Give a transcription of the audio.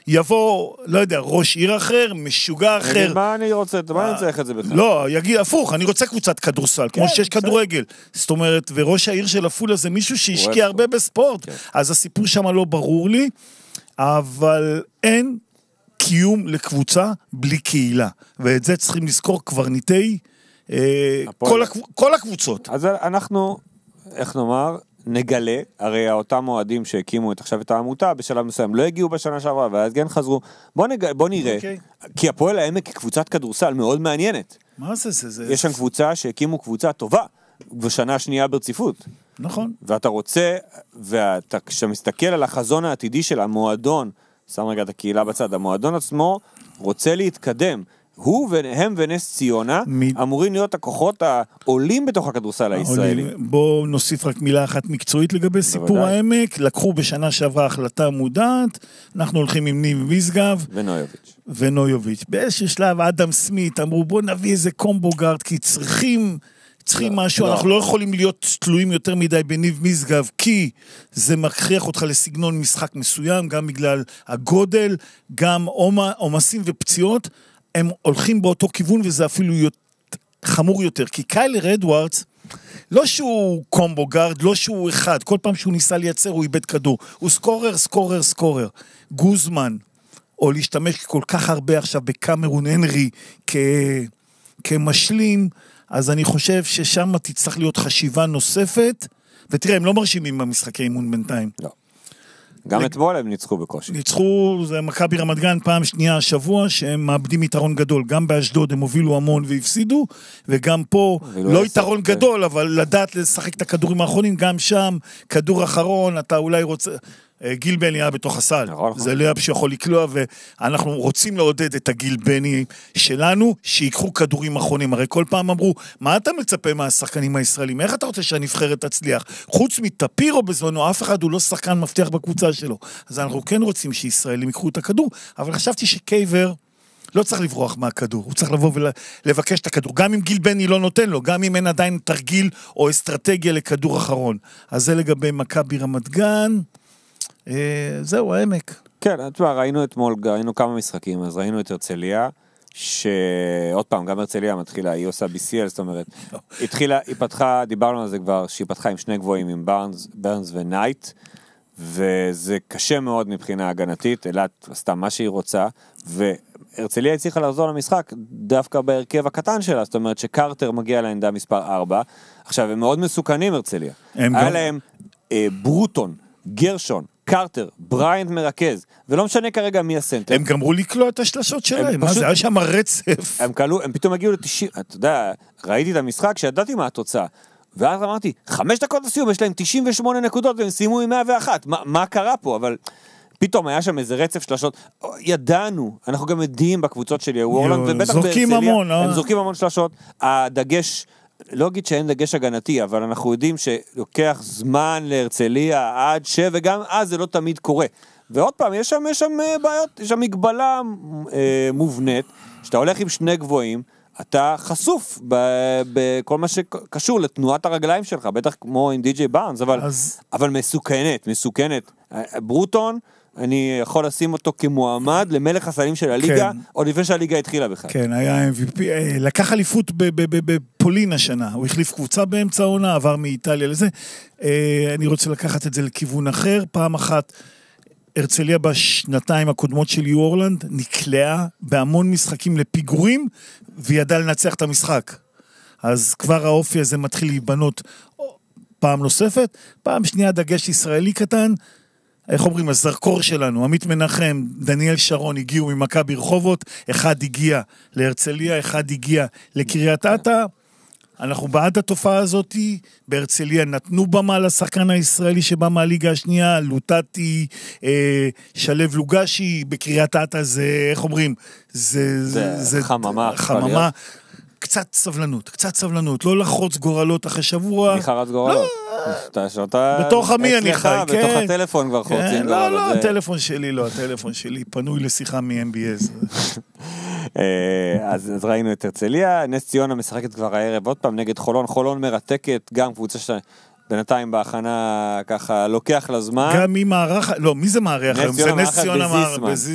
יבוא, לא יודע, ראש עיר אחר, משוגע אחר. מה אני רוצה, מה אני צריך את זה בכלל? לא, יגיד הפוך, אני רוצה קבוצת כדורסל, כמו שיש כדורגל. זאת אומרת, וראש העיר של עפולה זה מישהו שהשקיע הרבה בספורט. אז הסיפור שם לא ברור לי, אבל אין קיום לקבוצה בלי קהילה. ואת זה צריכים לזכור קברניטי כל הקבוצות. אז אנחנו, איך נאמר, נגלה, הרי אותם אוהדים שהקימו עכשיו את העמותה בשלב מסוים, לא הגיעו בשנה שעברה, ואז כן חזרו. בוא נראה, כי הפועל העמק היא קבוצת כדורסל מאוד מעניינת. מה זה? יש שם קבוצה שהקימו קבוצה טובה, בשנה השנייה ברציפות. נכון. ואתה רוצה, כשאתה מסתכל על החזון העתידי של המועדון, שם רגע את הקהילה בצד, המועדון עצמו רוצה להתקדם. הוא והם ונס ציונה אמורים להיות הכוחות העולים בתוך הכדורסל הישראלי. בואו נוסיף רק מילה אחת מקצועית לגבי סיפור העמק. לקחו בשנה שעברה החלטה מודעת, אנחנו הולכים עם ניב משגב ונויוביץ'. באיזשהו שלב אדם סמית אמרו בואו נביא איזה קומבו גארד, כי צריכים משהו, אנחנו לא יכולים להיות תלויים יותר מדי בניב משגב, כי זה מכריח אותך לסגנון משחק מסוים, גם בגלל הגודל, גם עומסים ופציעות, הם הולכים באותו כיוון, וזה אפילו חמור יותר, כי קיילר אדוארדס, לא שהוא קומבו גארד, לא שהוא אחד, כל פעם שהוא ניסה לייצר, הוא איבד כדור, הוא סקורר, גוזמן, או להשתמש כל כך הרבה עכשיו בקמרון הנרי, כמשלים, אז אני חושב ששם תצטרך להיות חשיבה נוספת, ותראה, הם לא מרשימים במשחקי אימון בינתיים. לא. גם אתמול הם ניצחו בקושי. ניצחו, זה מכבי רמת גן פעם שנייה השבוע, שהם מאבדים יתרון גדול. גם באשדוד הם הובילו המון והפסידו, וגם פה לא יתרון גדול, אבל לדעת לשחק את הכדורים האחרונים, גם שם, כדור אחרון, אתה אולי רוצה... גיל בני היה בתוך הסל, זה לא היה שיכול לקלוע, ואנחנו רוצים לעודד את הגיל בני שלנו, שיקחו כדורים אחרונים, הרי כל פעם אמרו, מה אתה מצפה מהשחקנים הישראלים, איך אתה רוצה שהנבחרת תצליח, חוץ מטפירו בזמנו, אף אחד הוא לא שחקן מבטיח בקבוצה שלו, אז אנחנו כן רוצים שישראלים יקחו את הכדור, אבל חשבתי שקייבר לא צריך לברוח מהכדור, הוא צריך לבוא ולבקש את הכדור, גם אם גיל בני לא נותן לו, גם אם אין עדיין תרגיל או אסטרטגיה לכדור אחרון, אז זה לגבי מכבי רמת גן. זהו, העמק. כן, ראינו אתמול, ראינו כמה משחקים, אז ראינו את הרצליה, שעוד פעם, גם הרצליה מתחילה, היא עושה BCL, זאת אומרת, היא פתחה, דיברנו על זה כבר, שהיא פתחה עם שני גבוהים, עם ברנס ונייט, וזה קשה מאוד מבחינה הגנתית, אלת עשתה מה שהיא רוצה, והרצליה הצליחה לחזור למשחק, דווקא בהרכב הקטן שלה, זאת אומרת שקרטר מגיע לעמדה מספר 4, עכשיו, הם מאוד מסוכנים הרצליה. היה להם ברוטון, גרשון, קרטר, בריינט מרכז, ולא משנה כרגע מי הסנטר. הם גמרו לקלוע את השלשות שלהם, מה זה היה שם הרצף? הם פתאום הגיעו ל-90, אתה יודע, ראיתי את המשחק שידעתי מה התוצאה, ואז אמרתי, 5 דקות לסיום, יש להם 98 נקודות, והם סיימו עם 101, מה קרה פה? אבל פתאום היה שם איזה רצף שלשות, ידענו, אנחנו גם יודעים בקבוצות של וורלנד, ובטח בהרצליה, הם זורקים המון שלשות, הדגש, לא אגיד שאין דגש הגנתי, אבל אנחנו יודעים שלוקח זמן להרצליה עד וגם אז זה לא תמיד קורה. ועוד פעם, יש שם בעיות, יש שם מגבלה מובנית, שאתה הולך עם שני גבוהים, אתה חשוף בכל מה שקשור לתנועת הרגליים שלך, בטח כמו עם די.ג'יי בארנס, אבל מסוכנת. ברוטון, אני יכול לשים אותו כמועמד למלך הסלים של הליגה, עוד לפני שהליגה התחילה בכלל. כן, היה MVP, לקח אליפות בפולין השנה, הוא החליף קבוצה באמצע העונה, עבר מאיטליה לזה, אני רוצה לקחת את זה לכיוון אחר, פעם אחת, הרצליה בשנתיים הקודמות של יורלנד, נקלעה בהמון משחקים לפיגורים, וידע לנצח את המשחק. אז כבר האופי הזה מתחיל להיבנות פעם נוספת, פעם שנייה דגש ישראלי קטן, איך אומרים, הזרקור שלנו, עמית מנחם, דניאל שרון הגיעו ממכבי רחובות, אחד הגיע להרצליה, אחד הגיע לקריית אתא, אנחנו בעד התופעה הזאת, בהרצליה נתנו במה לשחקן הישראלי שבא מהליגה השנייה, לוטטי, שלב לוגשי, בקריית אתא זה, איך אומרים, זה חממה. קצת סבלנות, לא לחרוץ גורלות אחרי שבוע. מי חרץ גורלות? בתוך עמי אני חי, כן. בתוך הטלפון כבר חורצים גורלות. לא, הטלפון שלי פנוי לשיחה מ-MBS. אז ראינו את הרצליה, נס ציונה משחקת כבר הערב עוד פעם נגד חולון מרתקת, גם קבוצה בינתיים בהכנה ככה לוקח לזמן. גם מי מערך, לא, מי זה מערך? זה נס ציונה בזיסמן.